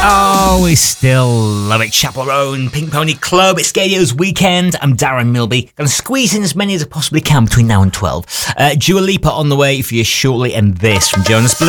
Oh, we still love it. Chapel Row and Pink Pony Club. It's Gadio's weekend. I'm Darren Milby. Gonna squeeze in as many as I possibly can between now and 12. Dua Lipa on the way for you shortly, and this from Jonas Blue.